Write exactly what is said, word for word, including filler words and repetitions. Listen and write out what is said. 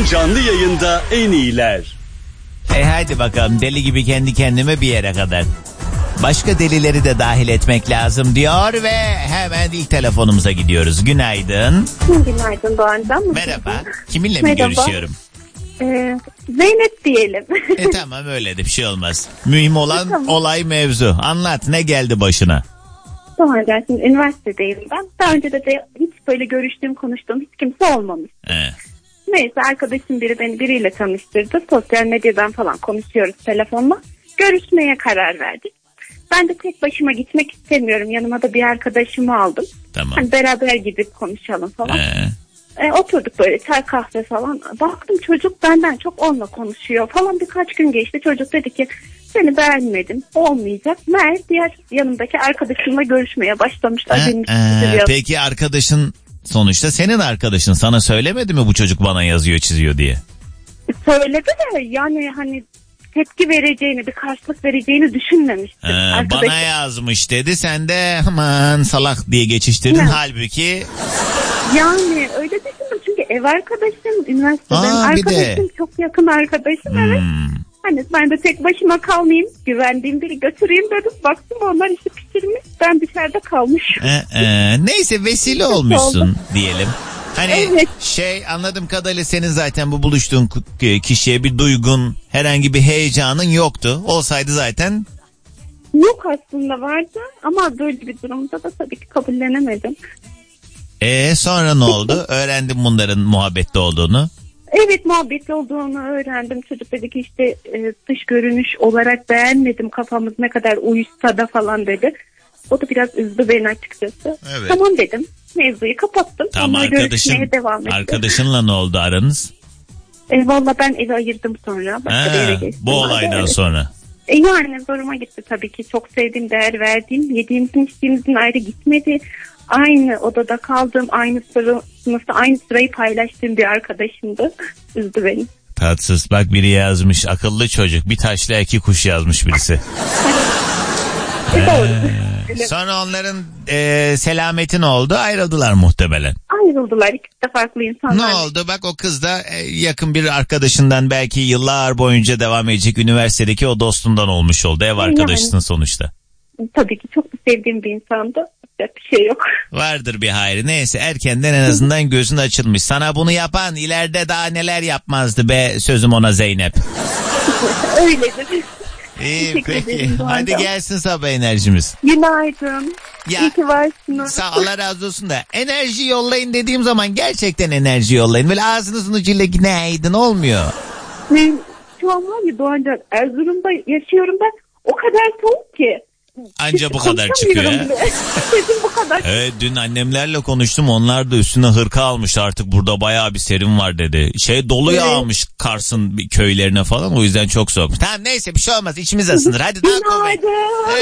Doğan canlı yayında en iyiler. E hadi bakalım, deli gibi kendi kendime bir yere kadar. Başka delileri de dahil etmek lazım diyor ve hemen ilk telefonumuza gidiyoruz. Günaydın. Günaydın Doğancan. Merhaba. Kiminle Merhaba. mi görüşüyorum? Ee, Zeynep diyelim. E tamam, öyle de bir şey olmaz. Mühim olan tamam. Olay mevzu. Anlat, ne geldi başına? Doğancan, şimdi üniversitedeyim ben. Daha önce de, de hiç böyle görüştüğüm, konuştuğum hiç kimse olmamış. He. Neyse, arkadaşım biri beni biriyle tanıştırdı. Sosyal medyadan falan konuşuyoruz telefonla. Görüşmeye karar verdik. Ben de tek başıma gitmek istemiyorum. Yanıma da bir arkadaşımı aldım. Tamam. Hani beraber gidip konuşalım falan. He. E, oturduk böyle çay kahve falan. Baktım çocuk benden çok onunla konuşuyor falan. Birkaç gün geçti. Çocuk dedi ki seni beğenmedim. Olmayacak. Meğer diğer yanımdaki arkadaşımla görüşmeye başlamışlar. Ha, ee, peki arkadaşın sonuçta senin arkadaşın. Sana söylemedi mi bu çocuk bana yazıyor çiziyor diye? Söyledi de yani hani tepki vereceğini, bir karşılık vereceğini düşünmemiştim. Ee, bana yazmış dedi. Sen de aman salak diye geçiştirdin. Evet. Halbuki... Yani öyle düşündüm çünkü ev arkadaşım, üniversiteden Aa, arkadaşım, çok yakın arkadaşım. Hmm. Evet. Hani ben de tek başıma kalmayayım, güvendiğim biri götüreyim dedim. Baktım onlar işi pişirmiş, ben dışarıda kalmışım. Ee, e, neyse vesile olmuşsun diyelim. Hani evet. Şey, anladığım kadarıyla senin zaten bu buluştuğun kişiye bir duygun, herhangi bir heyecanın yoktu. Olsaydı zaten... Yok, aslında vardı ama böyle bir durumda da tabii ki kabullenemedim. Ee sonra ne oldu? Öğrendim bunların muhabbette olduğunu. Evet, muhabbetli olduğunu öğrendim. Çocuk dedi ki işte e, dış görünüş olarak beğenmedim, kafamız ne kadar uyuşsa da falan dedi. O da biraz üzdü beni açıkçası. Evet. Tamam dedim. Mevzuyu kapattım. Tamam, arkadaşın, devam arkadaşınla ne oldu aranız? E, Valla ben evi ayırdım sonra. Başka ha, bir yere geçtim. Bu olaydan evet. sonra. E, yani zoruma gitti tabii ki. Çok sevdiğim, değer verdiğim, yediğimizin içtiğimizin ayrı gitmedi. Aynı odada kaldığım, aynı sıra, sınıfta aynı sırayı paylaştığım bir arkadaşımdı. Üzdü beni. Tatsız. Bak biri yazmış. Akıllı çocuk. Bir taşla iki kuş yazmış birisi. ee, sonra onların e, selameti ne oldu? Ayrıldılar muhtemelen. Ayrıldılar. İkisi de farklı insanlar. Ne oldu? Bak o kız da e, yakın bir arkadaşından, belki yıllar boyunca devam edecek üniversitedeki o dostundan olmuş oldu. Ev arkadaşısın yani, sonuçta. Tabii ki çok sevdiğim bir insandı. Bir şey yok. Vardır bir hayrı. Neyse, erkenden en azından gözün açılmış. Sana bunu yapan ileride daha neler yapmazdı be, sözüm ona Zeynep. Öyledir. İyi peki. Hadi gelsin sabah enerjimiz. Günaydın. Ya, İyi ki varsınız. Sağ, Allah razı olsun da enerji yollayın dediğim zaman gerçekten enerji yollayın. Böyle ağzınızın ucuyla günaydın olmuyor. Ben şu an var ya Doğancan, Erzurum'da yaşıyorum ben. O kadar soğuk ki. Anca bu kadar çıkıyor ya. Sesim bu kadar. Evet, dün annemlerle konuştum. Onlar da üstüne hırka almış, artık burada bayağı bir serin var dedi. Şey dolu evet. Yağmış Kars'ın köylerine falan, o yüzden çok soğuk. Tamam neyse, bir şey olmaz, içimiz ısınır. Hadi daha koy.